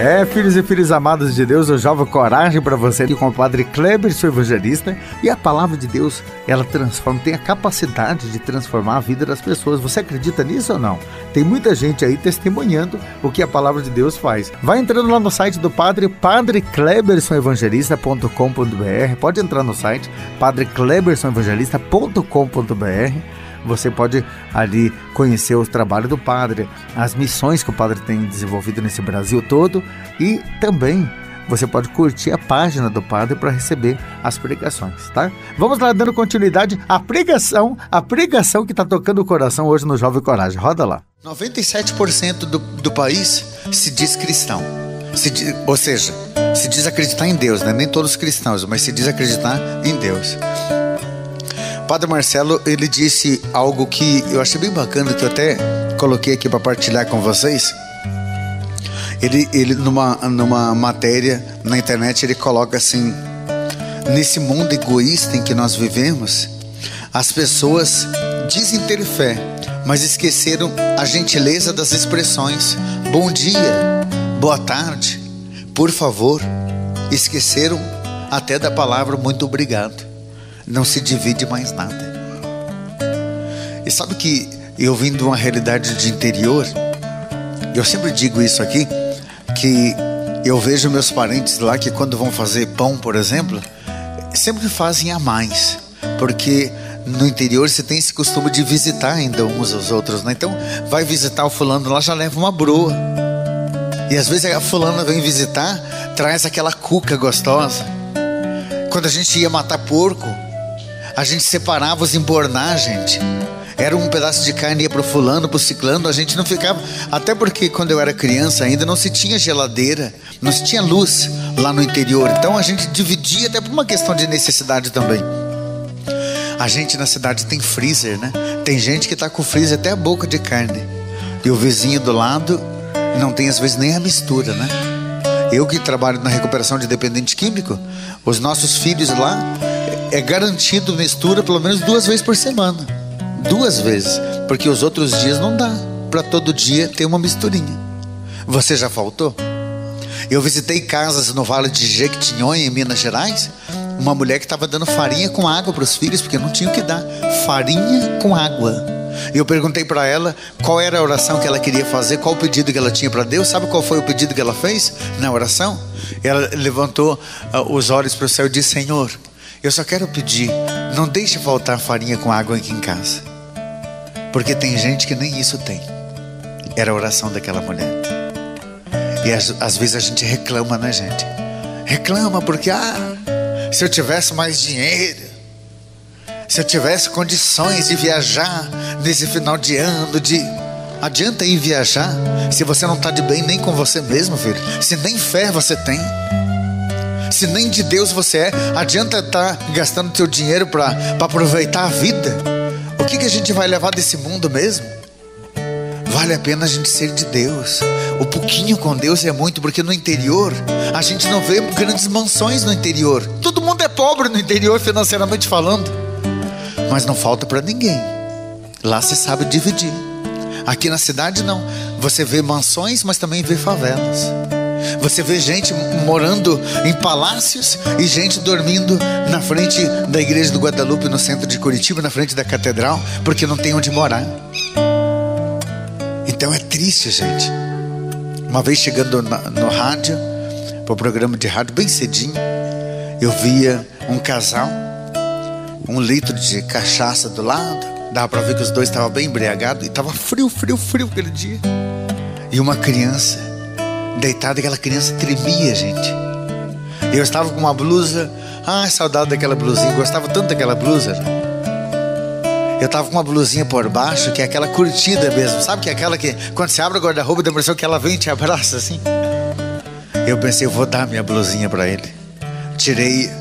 Filhos e filhas amados de Deus, eu jogo coragem para você aqui com o Padre Kleber, seu evangelista. E a palavra de Deus, ela transforma, tem a capacidade de transformar a vida das pessoas. Você acredita nisso ou não? Tem muita gente aí testemunhando o que a palavra de Deus faz. Vai entrando lá no site do Padre, padreclebersonEvangelista.com.br. Pode entrar no site, padreclebersonEvangelista.com.br. Você pode ali conhecer o trabalho do padre, as missões que o padre tem desenvolvido nesse Brasil todo, e também você pode curtir a página do padre para receber as pregações, tá? Vamos lá, dando continuidade à pregação que está tocando o coração hoje no Jovem Coragem. Roda lá. 97% do país se diz cristão, ou seja, se diz acreditar em Deus, né? Nem todos cristãos, mas se diz acreditar em Deus. Padre Marcelo, ele disse algo que eu achei bem bacana, que eu até coloquei aqui para partilhar com vocês. Ele numa matéria na internet, ele coloca assim: nesse mundo egoísta em que nós vivemos, as pessoas dizem ter fé, mas esqueceram a gentileza das expressões bom dia, boa tarde, por favor. Esqueceram até da palavra muito obrigado. Não se divide mais nada. E sabe que eu vim de uma realidade de interior. Eu sempre digo isso aqui, que eu vejo meus parentes lá que quando vão fazer pão, por exemplo, sempre fazem a mais, porque no interior você tem esse costume de visitar ainda uns aos outros, né? Então vai visitar o fulano lá, já leva uma broa. E às vezes a fulana vem visitar, traz aquela cuca gostosa. Quando a gente ia matar porco, a gente separava os embornar, gente. Era um pedaço de carne, ia pro fulano, pro ciclano. A gente não ficava... Até porque quando eu era criança ainda não se tinha geladeira, não se tinha luz lá no interior. Então a gente dividia até por uma questão de necessidade também. A gente na cidade tem freezer, né? Tem gente que tá com o freezer até a boca de carne. E o vizinho do lado não tem às vezes nem a mistura, né? Eu que trabalho na recuperação de dependente químico, os nossos filhos lá... É garantido mistura pelo menos 2 vezes por semana. 2 vezes. Porque os outros dias não dá para todo dia ter uma misturinha. Você já faltou? Eu visitei casas no Vale de Jequitinhonha, em Minas Gerais. Uma mulher que estava dando farinha com água para os filhos, porque não tinha o que dar. Farinha com água. E eu perguntei para ela qual era a oração que ela queria fazer, qual o pedido que ela tinha para Deus. Sabe qual foi o pedido que ela fez na oração? Ela levantou os olhos para o céu e disse: Senhor, eu só quero pedir, não deixe faltar farinha com água aqui em casa, porque tem gente que nem isso tem. Era a oração daquela mulher. E às vezes a gente reclama, né, gente? Reclama porque, se eu tivesse mais dinheiro, se eu tivesse condições de viajar nesse final de ano, adianta ir viajar se você não está de bem nem com você mesmo, filho. Se nem fé você tem, se nem de Deus você é, adianta estar gastando teu dinheiro para aproveitar a vida? O que a gente vai levar desse mundo mesmo? Vale a pena a gente ser de Deus. O pouquinho com Deus é muito, porque no interior a gente não vê grandes mansões no interior. Todo mundo é pobre no interior, financeiramente falando, mas não falta para ninguém. Lá se sabe dividir. Aqui na cidade não. Você vê mansões, mas também vê favelas. Você vê gente morando em palácios e gente dormindo na frente da igreja do Guadalupe, no centro de Curitiba, na frente da catedral, porque não tem onde morar. Então é triste, gente. Uma vez chegando no rádio, para o programa de rádio, bem cedinho, eu via um casal, 1 litro de cachaça do lado. Dava para ver que os dois estavam bem embriagados. E estava frio aquele dia. E uma criança deitada, aquela criança tremia, gente. Eu estava com uma blusa, saudade daquela blusinha, gostava tanto daquela blusa. Eu estava com uma blusinha por baixo, que é aquela curtida mesmo, sabe? Que é aquela que quando você abre o guarda-roupa, dá a impressão que ela vem e te abraça assim. Eu pensei, eu vou dar minha blusinha para ele. Tirei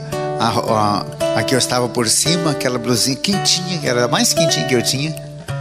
a que eu estava por cima, aquela blusinha quentinha, era a mais quentinha que eu tinha.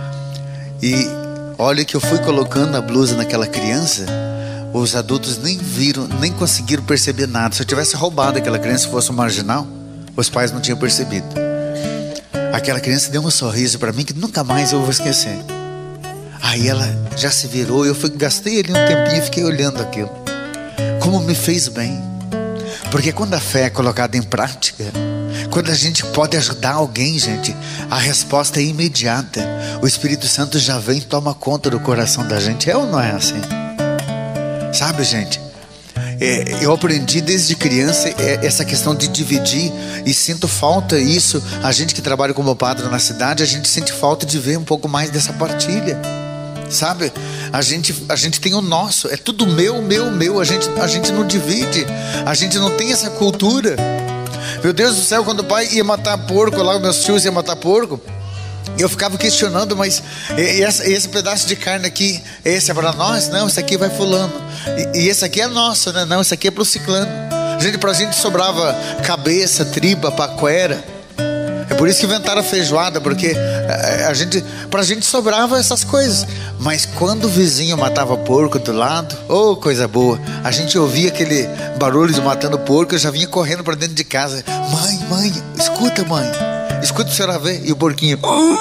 E olha que eu fui colocando a blusa naquela criança. Os adultos nem viram, nem conseguiram perceber nada. Se eu tivesse roubado aquela criança, se fosse um marginal, os pais não tinham percebido. Aquela criança deu um sorriso para mim que nunca mais eu vou esquecer. Aí ela já se virou. Eu gastei ali um tempinho e fiquei olhando aquilo. como me fez bem. Porque quando a fé é colocada em prática, quando a gente pode ajudar alguém, gente, a resposta é imediata. O Espírito Santo já vem e toma conta do coração da gente. É ou não é assim? Sabe, gente? Eu aprendi desde criança essa questão de dividir, e sinto falta isso. A gente que trabalha como padre na cidade, a gente sente falta de ver um pouco mais dessa partilha. Sabe? A gente tem o nosso, é tudo meu. A gente não divide, a gente não tem essa cultura. Meu Deus do céu, quando o pai ia matar porco lá, meus tios iam matar porco, eu ficava questionando, mas esse pedaço de carne aqui, esse é para nós? Não, esse aqui vai fulano. E esse aqui é nosso, né? Não, esse aqui é para o ciclano. Pra gente sobrava cabeça, tripa, paquera. É por isso que inventaram a feijoada, porque pra gente sobrava essas coisas. Mas quando o vizinho matava porco do lado, coisa boa, a gente ouvia aquele barulho de matando porco, eu já vinha correndo para dentro de casa. Mãe, escuta, mãe, escuta, a senhora ver. E o porquinho: o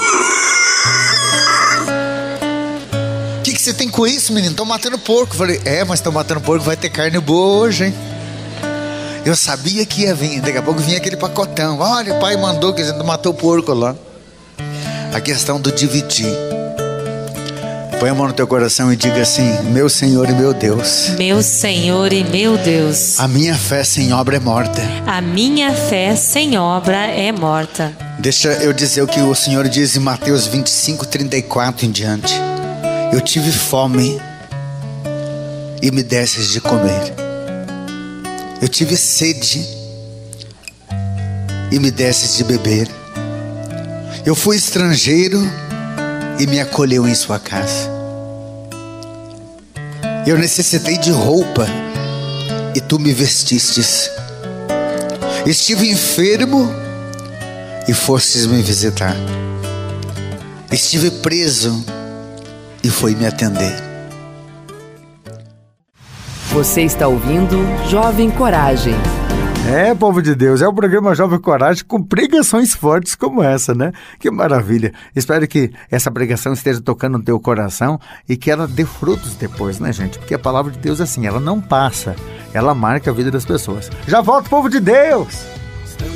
que você tem com isso, menino? Estão matando porco. Eu falei: mas estão matando porco, vai ter carne boa hoje, hein? Eu sabia que ia vir. Daqui a pouco vinha aquele pacotão. Olha, o pai mandou que a gente matou o porco lá. A questão do dividir. Põe a mão no teu coração e diga assim: meu Senhor e meu Deus. Meu Senhor e meu Deus. A minha fé sem obra é morta. A minha fé sem obra é morta. Deixa eu dizer o que o Senhor diz em Mateus 25, 34 em diante. Eu tive fome e me desses de comer. Eu tive sede e me desses de beber. Eu fui estrangeiro e me acolheu em sua casa. Eu necessitei de roupa e tu me vestistes. Estive enfermo e fostes me visitar. Estive preso e foi me atender. Você está ouvindo Jovem Coragem. Povo de Deus, é o programa Jovem Coragem com pregações fortes como essa, né? Que maravilha. Espero que essa pregação esteja tocando no teu coração e que ela dê frutos depois, né, gente? Porque a palavra de Deus é assim, ela não passa, ela marca a vida das pessoas. Já volto, povo de Deus!